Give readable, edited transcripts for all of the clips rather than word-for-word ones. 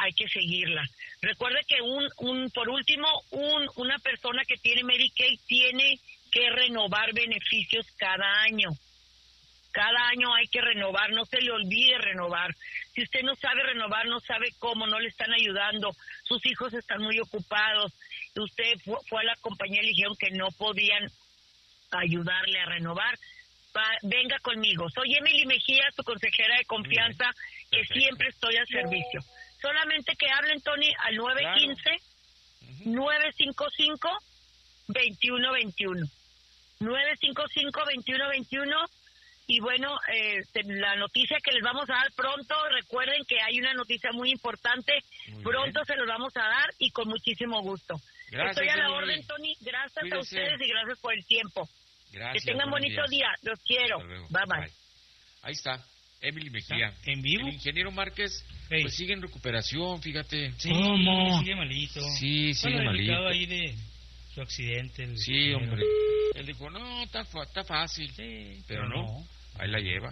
hay que seguirla. Recuerde que por último, una persona que tiene Medicaid tiene que renovar beneficios cada año. Cada año hay que renovar, no se le olvide renovar. Si usted no sabe renovar, no sabe cómo, no le están ayudando, sus hijos están muy ocupados, usted fue a la compañía y le dijeron que no podían ayudarle a renovar, venga conmigo. Soy Emily Mejía, su consejera de confianza, que siempre estoy al servicio. Solamente que hablen, Tony, al 915-955-2121. 955-2121. Y bueno, la noticia que les vamos a dar pronto, recuerden que hay una noticia muy importante, pronto se los vamos a dar y con muchísimo gusto. Gracias, estoy a la orden, Tony, gracias. Cuídense a ustedes y gracias por el tiempo. Gracias. Que tengan bonito día, los quiero. Bye. Ahí está, Emily Mejía. ¿En vivo? El ingeniero Márquez, pues sigue en recuperación, fíjate. Sí, ¿cómo? Sigue malito. Sí, sigue malito. Ahí de su accidente. Sí, hombre. Él dijo, no, está fácil. Sí, pero no. Ahí la lleva.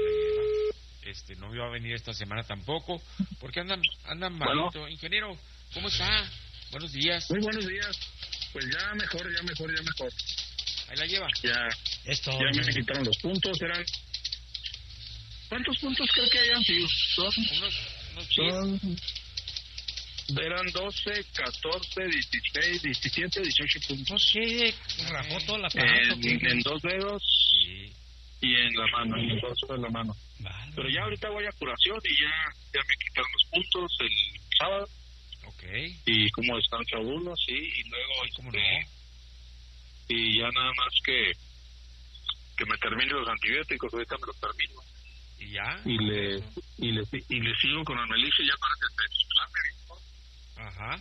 No iba a venir esta semana tampoco, porque andan malito. Bueno. Ingeniero, ¿cómo está? Buenos días. Muy buenos días. Pues ya mejor. Ahí la lleva. Ya me quitaron los puntos. ¿Cuántos puntos creo que hayan sido? Unos 10. Eran 12, 14, 16, 17, 18 puntos. ¿Qué? ¿Rajó toda la mano? En 2 dedos. Sí. Y en la mano, en el dorso de la mano. Vale. Pero ya ahorita voy a curación y ya me quitaron los puntos el sábado. Okay. Y como descansa uno, sí, y luego ¿cómo no? Y ya nada más que me termine los antibióticos, ahorita me los termino. ¿Y ya? Y le sigo con el Melixi ya para que se desinflame. Ajá.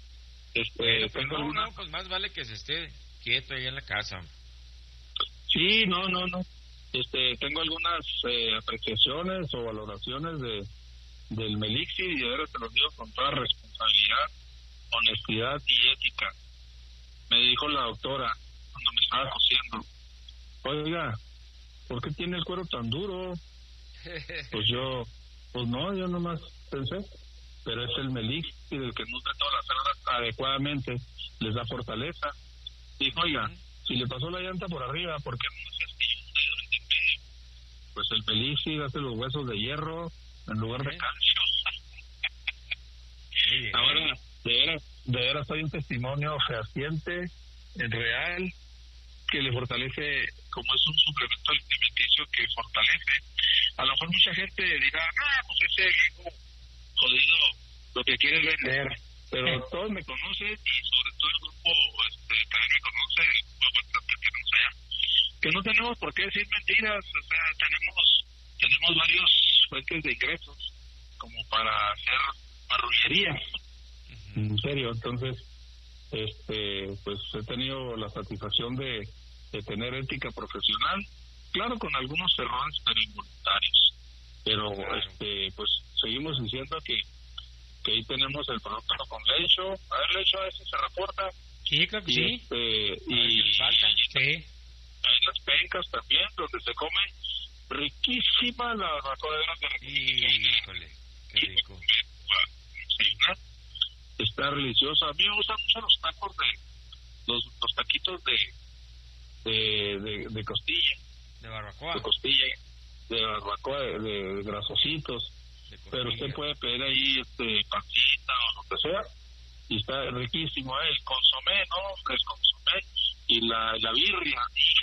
Pues más vale que se esté quieto ahí en la casa. Sí, no. Tengo algunas apreciaciones o valoraciones del Melixi y ahora te lo digo con toda responsabilidad, honestidad y ética. Me dijo la doctora cuando me estaba cosiendo, oiga, ¿por qué tiene el cuero tan duro? Yo nomás pensé, pero es el Melixi del que nutre todas las células adecuadamente, les da fortaleza. Dijo, oiga, si le pasó la llanta por arriba, ¿por qué no se astilla un dedo en el medio? Pues el Melixi hace los huesos de hierro en lugar de calcio. Ahora, de veras hay un testimonio fehaciente, real, que le fortalece, como es un suplemento alimenticio que fortalece. A lo mejor mucha gente dirá, pues ese viejo jodido lo que quiere es vender, pero todos me conocen y sobre todo el grupo también me conoce, el grupo de WhatsApp que tenemos allá, que no tenemos por qué decir mentiras, o sea, tenemos varios fuentes de ingresos como para hacer marrullería. En serio, entonces pues he tenido la satisfacción de tener ética profesional, claro, con algunos errores pero involuntarios, pero pues seguimos diciendo que ahí tenemos el producto con lecho. A ver, lecho, a veces se reporta. Sí, claro que sí. Y en las pencas también, donde se come riquísima la barbacoa de Híjole, qué rico. Está deliciosa. A mí me gustan mucho los tacos los taquitos de costilla. De barbacoa. De costilla, de barbacoa, de grasositos. Pero usted puede pedir ahí pancita o lo que sea. Y está riquísimo, el consomé, ¿no? El consomé y la birria,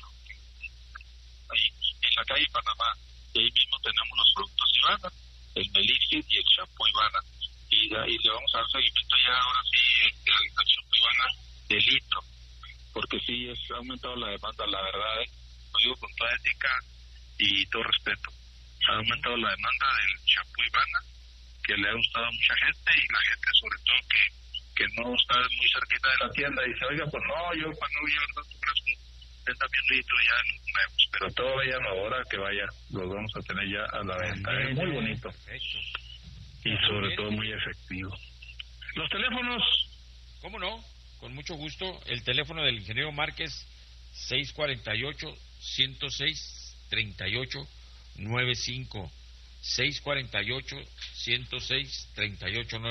ahí en la calle Panamá. Y ahí mismo tenemos los productos Ivana, el Melixi y el champú Ivana. Y le vamos a dar seguimiento ya ahora sí al champú Ivana de litro, porque sí ha aumentado la demanda, la verdad, lo digo con toda ética y todo respeto. Ha aumentado la demanda del champú Ivana, que le ha gustado a mucha gente, y la gente sobre todo que no está muy cerquita de la tienda dice, oiga, pues no, yo cuando voy a ver tanto fresco, es también litro ya nuevos, pero todo vayan ahora que vaya, los vamos a tener ya a la venta. Es muy bonito. Perfecto. Y sobre todo muy efectivo. Los teléfonos. ¿Cómo no? Con mucho gusto. El teléfono del ingeniero Márquez, 648-106-3895. 648-106-3895.